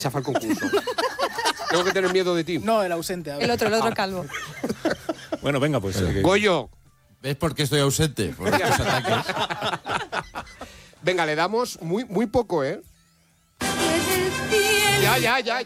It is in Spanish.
chafa el concurso. Tengo que tener miedo de ti. No, el ausente. A ver. El otro calvo. Bueno, venga, pues. Goyo. ¿Ves por qué estoy ausente? Por estos ataques. Venga, le damos muy poco, ¿eh? Ya.